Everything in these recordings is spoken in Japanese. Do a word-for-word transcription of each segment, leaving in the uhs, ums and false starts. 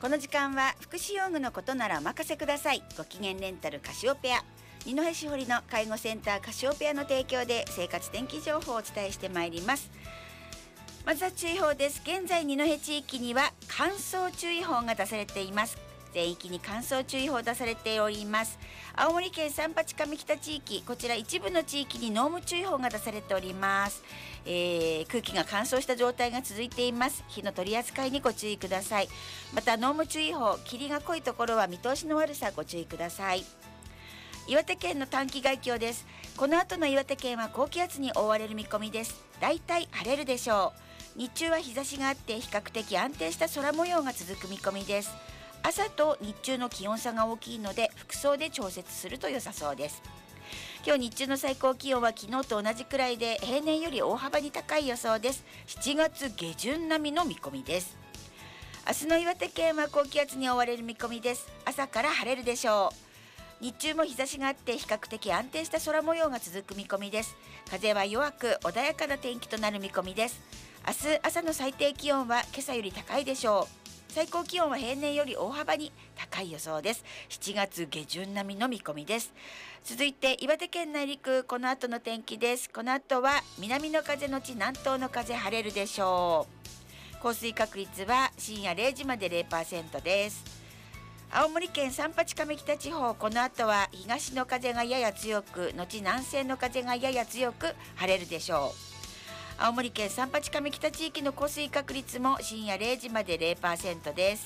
この時間は福祉用具のことならお任せください。ご機嫌レンタルカシオペア、二戸しほりの介護センターカシオペアの提供で生活天気情報をお伝えしてまいります。まずは注意報です。現在二戸地域には乾燥注意報が出されています。全域に乾燥注意報出されております。青森県三八上北地域、こちら一部の地域に濃霧注意報が出されております。えー、空気が乾燥した状態が続いています。火の取り扱いにご注意ください。また濃霧注意報、霧が濃いところは見通しの悪さご注意ください。岩手県の短期概況です。この後の岩手県は高気圧に覆われる見込みです。だいたい晴れるでしょう。日中は日差しがあって比較的安定した空模様が続く見込みです。朝と日中の気温差が大きいので服装で調節すると良さそうです。今日日中の最高気温は昨日と同じくらいで平年より大幅に高い予想です。しちがつ下旬並みの見込みです。明日の岩手県は高気圧に覆われる見込みです。朝から晴れるでしょう。日中も日差しがあって比較的安定した空模様が続く見込みです。風は弱く穏やかな天気となる見込みです。明日朝の最低気温は今朝より高いでしょう。最高気温は平年より大幅に高い予想です。しちがつ下旬並みの見込みです。続いて岩手県内陸、この後の天気です。この後は南の風のち南東の風、晴れるでしょう。降水確率は深夜れいじまで ゼロパーセント です。青森県三八上北地方、この後は東の風がやや強く後南西の風がやや強く晴れるでしょう。青森県三八上北地域の降水確率も深夜れいじまで ゼロパーセント です。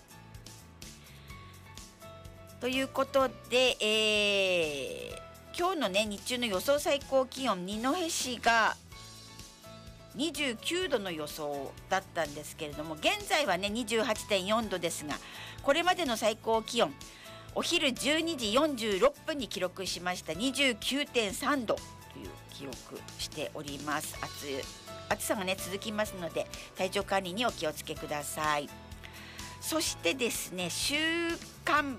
ということで、えー、今日のね日中の予想最高気温、二戸市がにじゅうきゅうどの予想だったんですけれども、現在はね にじゅうはちてんよんどですが、これまでの最高気温お昼じゅうにじよんじゅうろっぷんに記録しました にじゅうきゅうてんさんどという記録しております。暑い暑さがね続きますので体調管理にお気をつけください。そしてですね、週間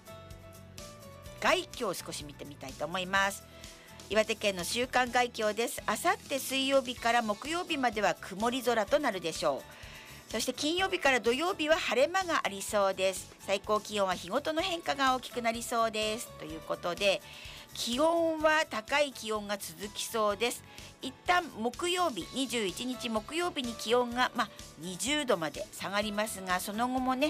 概況を少し見てみたいと思います。岩手県の週間概況です。あさって水曜日から木曜日までは曇り空となるでしょう。そして金曜日から土曜日は晴れ間がありそうです。最高気温は日ごとの変化が大きくなりそうですということで、気温は高い気温が続きそうです。一旦木曜日にじゅういちにち木曜日に気温が、まあ、にじゅうどまで下がりますが、その後もね